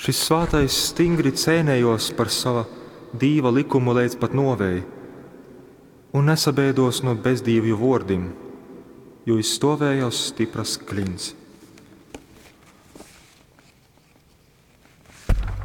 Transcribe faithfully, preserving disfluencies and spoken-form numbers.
Šis svātais stingri cēnējos par sava dīva likumu līdz pat novēji, un nesabēdos no bezdīvju vordim, jo izstāvēja uz stipras klints.